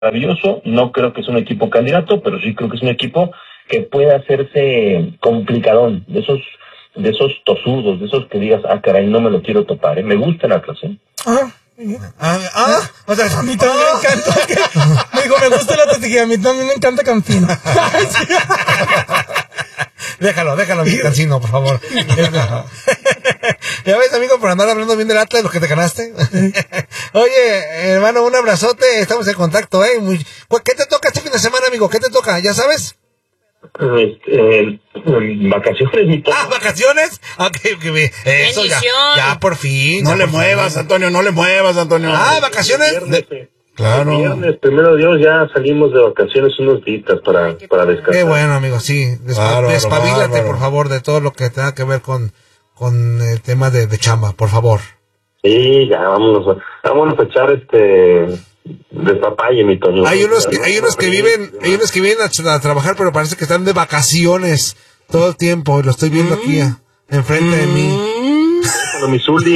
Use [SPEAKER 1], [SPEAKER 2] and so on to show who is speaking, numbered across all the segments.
[SPEAKER 1] maravilloso. No creo que es un equipo candidato, pero sí creo que es un equipo que puede hacerse complicadón, de esos tosudos, de esos que digas, caray, no me lo quiero topar, ¿eh? Me gusta el Atlas, ¿eh?
[SPEAKER 2] O sea, a mí también me encanta. Me dijo, me gusta el Atlas, y a mí también me encanta Campino. Déjalo, mi Cancino, por favor. Ya ves, amigo, por andar hablando bien del Atlas, lo que te ganaste. Oye, hermano, un abrazote, estamos en contacto, ¿eh? ¿Qué te toca este fin de semana, amigo? ¿Qué te toca? ¿Ya sabes?
[SPEAKER 1] Vacaciones, mi toca.
[SPEAKER 2] ¿Vacaciones? Eso ya por fin.
[SPEAKER 3] No le muevas, Antonio.
[SPEAKER 2] ¿Vacaciones?
[SPEAKER 1] Claro. Viernes, primero Dios, ya salimos de vacaciones unos días para descansar.
[SPEAKER 2] Qué bueno, amigo, sí. Despabilate, por favor, de todo lo que tenga que ver con el tema de chamba, por favor.
[SPEAKER 1] Sí, ya, vámonos a echar despapalle, mi Toño.
[SPEAKER 2] Hay unos que vienen a trabajar, pero parece que están de vacaciones todo el tiempo. Lo estoy viendo aquí, enfrente de mí.
[SPEAKER 1] Mi Zuli.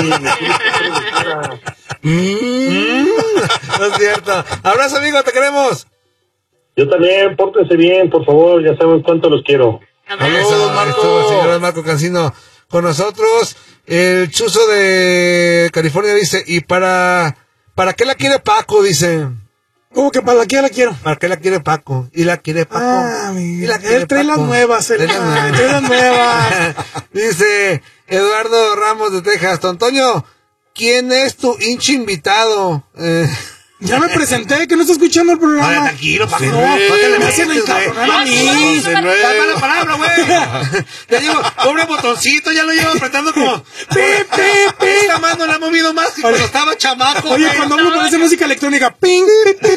[SPEAKER 2] No es cierto. Abrazo, amigo, te queremos.
[SPEAKER 1] Yo también, pórtense bien, por favor, ya saben cuánto los quiero.
[SPEAKER 2] Saludos, Marco. El señor Marco Cancino con nosotros. El chuzo de California dice, ¿y para qué la quiere Paco? Dice.
[SPEAKER 4] ¿Cómo que para qué la quiero?
[SPEAKER 2] ¿Para qué la quiere Paco? ¿Y la quiere Paco?
[SPEAKER 4] Él trae las nuevas. Trae las nuevas.
[SPEAKER 2] Dice Eduardo Ramos de Texas. Antonio, ¿quién es tu hincha invitado?
[SPEAKER 4] Ya me presenté, que no está escuchando el programa.
[SPEAKER 2] Vale, tranquilo, Paco.
[SPEAKER 4] Me hacen encabronar a mí.
[SPEAKER 2] Dame la palabra, güey. Ya llevo, pobre botoncito, ya lo llevo apretando como... Esta mano la ha movido más que cuando estaba chamaco.
[SPEAKER 4] Oye, cuando hablo parece música electrónica. Ping,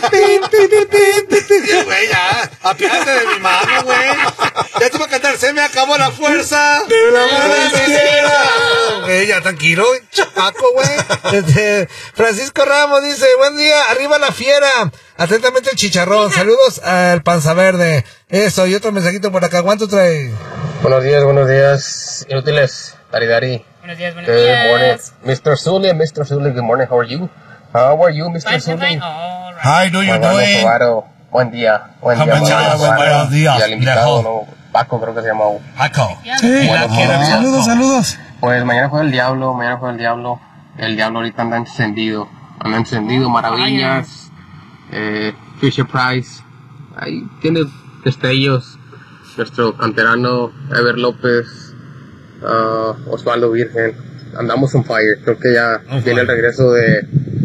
[SPEAKER 2] güey, ya, apiádate de mi mano, güey. Ya te voy a cantar, se me acabó la fuerza
[SPEAKER 4] de la mano.
[SPEAKER 2] Güey, ya, tranquilo, chamaco, güey. Francisco Ramos dice, buen día. Arriba la fiera, atentamente el chicharrón, saludos al Panza Verde. Eso, y otro mensajito por acá, ¿cuánto trae?
[SPEAKER 5] Buenos días, inútiles, Dari.
[SPEAKER 6] Buenos días.
[SPEAKER 5] Good morning, Mr. Zully, good morning, how are you? How are you, Mr. Zully?
[SPEAKER 3] How do you doing?
[SPEAKER 5] Buen día.
[SPEAKER 3] Buenos días.
[SPEAKER 5] Y al invitado, ¿no? Paco, creo que se llama.
[SPEAKER 3] Paco.
[SPEAKER 4] Sí, saludos.
[SPEAKER 5] Pues mañana juega el Diablo. El Diablo ahorita anda encendido, maravillas. Fisher Price, ahí tiene destellos. Nuestro canterano Ever López, Osvaldo Virgen, andamos on fire. Creo que ya viene el regreso de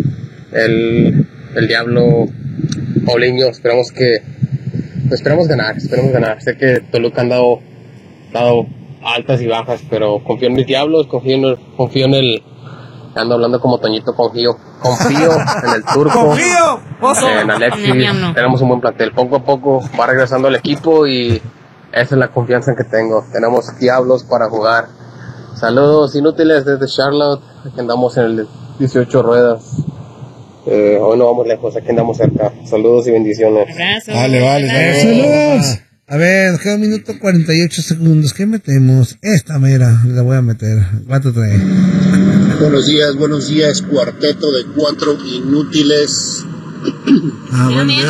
[SPEAKER 5] el Diablo. Paulinho, esperamos ganar. Sé que Toluca han dado altas y bajas, pero confío en mis Diablos, confío en el... Ando hablando como Toñito, confío en el Turco, en Alexis. Tenemos un buen plantel, poco a poco va regresando el equipo y esa es la confianza que tengo. Tenemos Diablos para jugar. Saludos inútiles desde Charlotte, aquí andamos en el 18 ruedas. Hoy no vamos lejos, aquí andamos cerca. Saludos y bendiciones.
[SPEAKER 6] Abrazos.
[SPEAKER 2] Vale. Saludos. A ver, nos queda 1 minuto 48 segundos. ¿Qué metemos? Esta mera la voy a meter. ¿Cuánto trae?
[SPEAKER 7] Buenos días, cuarteto de 4 inútiles.
[SPEAKER 2] Buen día.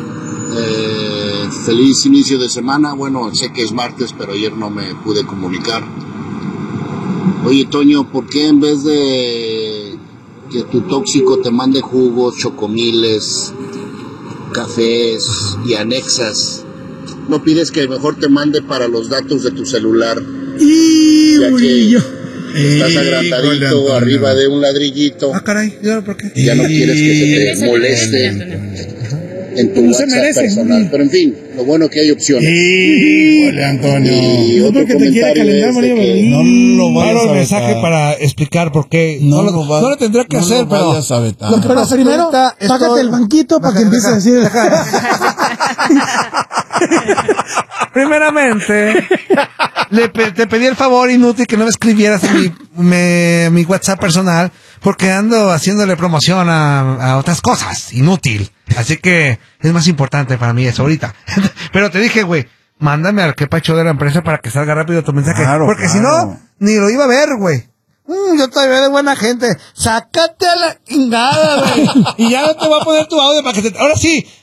[SPEAKER 7] Feliz inicio de semana. Bueno, sé que es martes, pero ayer no me pude comunicar. Oye, Toño, ¿por qué en vez de que tu tóxico te mande jugos, chocomiles, cafés y anexas, no pides que mejor te mande para los datos de tu celular? Ya que estás agrandadito arriba de un ladrillito.
[SPEAKER 2] Caray, ¿por qué?
[SPEAKER 7] Ya no quieres que se te moleste en tu WhatsApp personal. Pero en fin, lo bueno que hay opciones.
[SPEAKER 3] Híjole, Antonio.
[SPEAKER 7] Y otro comentario es de que
[SPEAKER 2] no lo vayas a mensaje para explicar por qué. No lo tendré que hacer, pero...
[SPEAKER 4] Pero primero, págate el banquito para que empiece a decir...
[SPEAKER 2] Primeramente, te pedí el favor inútil que no me escribieras en mi WhatsApp personal, porque ando haciéndole promoción a otras cosas, inútil. Así que es más importante para mí eso ahorita. Pero te dije, güey, mándame al que pacho de la empresa para que salga rápido tu mensaje. Porque si no, ni lo iba a ver, güey. Yo todavía de buena gente. Sácate a la chingada, güey. Y ya no te voy a poner tu audio para que ahora sí,